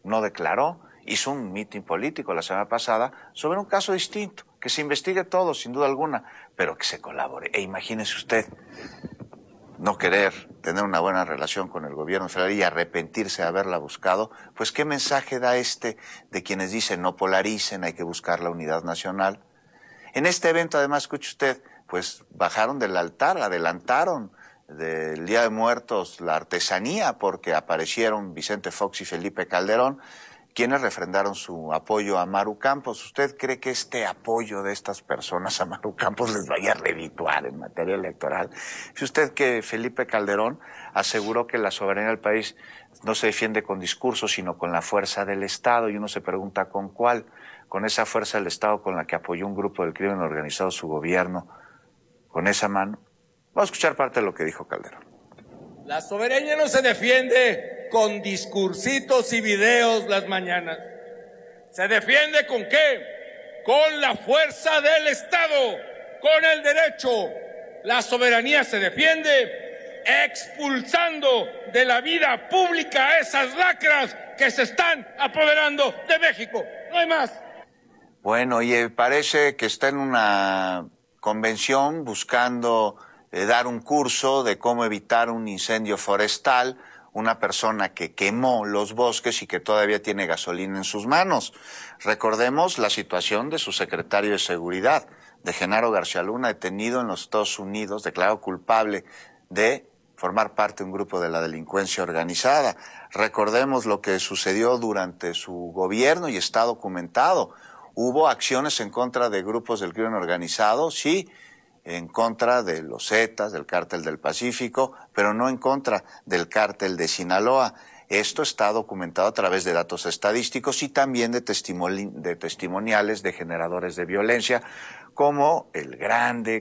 no declaró, hizo un mitin político la semana pasada sobre un caso distinto, que se investigue todo, sin duda alguna, pero que se colabore. E imagínese usted no querer tener una buena relación con el gobierno federal y arrepentirse de haberla buscado, pues ¿qué mensaje da de quienes dicen no polaricen, hay que buscar la unidad nacional? En este evento, además, escuche usted, pues bajaron del altar, adelantaron del Día de Muertos la artesanía, porque aparecieron Vicente Fox y Felipe Calderón, quienes refrendaron su apoyo a Maru Campos. ¿Usted cree que este apoyo de estas personas a Maru Campos les vaya a redituar en materia electoral? ¿Sabe usted que Felipe Calderón aseguró que la soberanía del país no se defiende con discursos, sino con la fuerza del Estado? Y uno se pregunta ¿con cuál? Con esa fuerza del Estado con la que apoyó un grupo del crimen organizado su gobierno, con esa mano. Vamos a escuchar parte de lo que dijo Calderón. La soberanía no se defiende con discursitos y videos las mañanas. ¿Se defiende con qué? Con la fuerza del Estado, con el derecho. La soberanía se defiende expulsando de la vida pública a esas lacras que se están apoderando de México. No hay más. Bueno, y parece que está en una convención buscando dar un curso de cómo evitar un incendio forestal, una persona que quemó los bosques y que todavía tiene gasolina en sus manos. Recordemos la situación de su secretario de Seguridad, de Genaro García Luna, detenido en los Estados Unidos, declarado culpable de formar parte de un grupo de la delincuencia organizada. Recordemos lo que sucedió durante su gobierno y está documentado. Hubo acciones en contra de grupos del crimen organizado, sí, en contra de los Zetas, del Cártel del Pacífico, pero no en contra del Cártel de Sinaloa. Esto está documentado a través de datos estadísticos y también de testimoniales de generadores de violencia, como El Grande,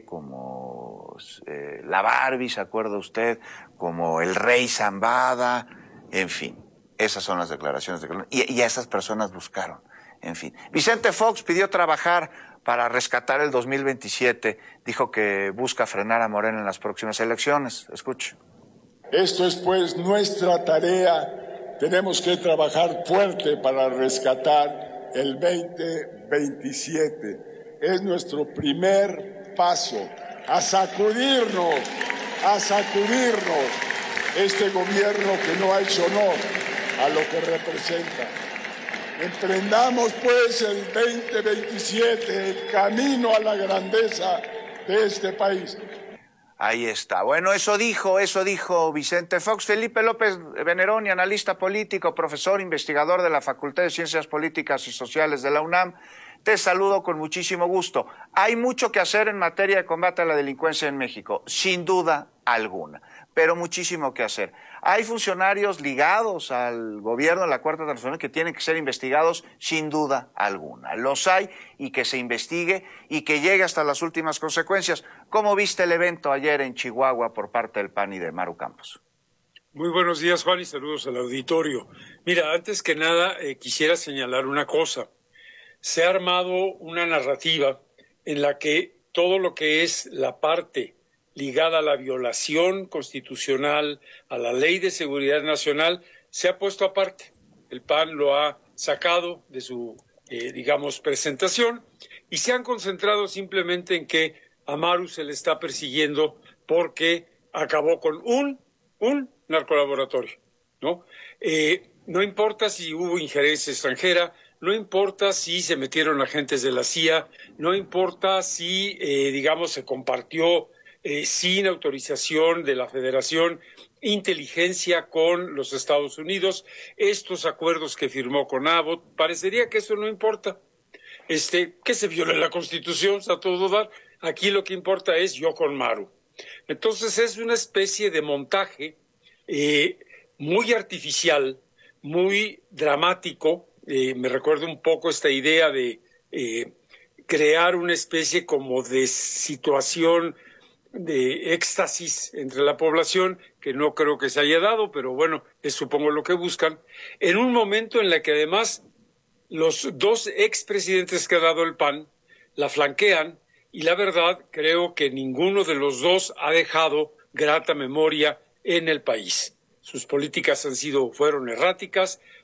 como la Barbie, ¿se acuerda usted? Como el Rey Zambada, en fin. Esas son las declaraciones de Calderón. Y a esas personas buscaron, en fin. Vicente Fox pidió trabajar para rescatar el 2027. Dijo que busca frenar a Morena en las próximas elecciones. Escuche. Esto es pues nuestra tarea. Tenemos que trabajar fuerte para rescatar el 2027. Es nuestro primer paso a sacudirnos este gobierno que no ha hecho honor a lo que representa. Emprendamos pues el 2027, el camino a la grandeza de este país. Ahí está. Bueno, eso dijo Vicente Fox. Felipe López Veneroni, analista político, profesor, investigador de la Facultad de Ciencias Políticas y Sociales de la UNAM. Te saludo con muchísimo gusto. Hay mucho que hacer en materia de combate a la delincuencia en México, sin duda alguna, pero muchísimo que hacer. Hay funcionarios ligados al gobierno de la Cuarta Transformación que tienen que ser investigados sin duda alguna. Los hay y que se investigue y que llegue hasta las últimas consecuencias. ¿Cómo viste el evento ayer en Chihuahua por parte del PAN y de Maru Campos? Muy buenos días, Juan, y saludos al auditorio. Mira, antes que nada quisiera señalar una cosa. Se ha armado una narrativa en la que todo lo que es la parte ligada a la violación constitucional, a la Ley de Seguridad Nacional, se ha puesto aparte. El PAN lo ha sacado de su, presentación y se han concentrado simplemente en que a Maru se le está persiguiendo porque acabó con un narcolaboratorio, ¿no? No importa si hubo injerencia extranjera, no importa si se metieron agentes de la CIA, no importa si, se compartió sin autorización de la Federación inteligencia con los Estados Unidos, estos acuerdos que firmó con Abbott, parecería que eso no importa. Que se viole la Constitución, a todo dar. Aquí lo que importa es yo con Maru. Entonces es una especie de montaje muy artificial, muy dramático. Me recuerda un poco esta idea de crear una especie como de situación de éxtasis entre la población, que no creo que se haya dado, pero bueno, es supongo lo que buscan, en un momento en el que además los dos expresidentes que ha dado el PAN la flanquean, y la verdad creo que ninguno de los dos ha dejado grata memoria en el país. Sus políticas fueron erráticas,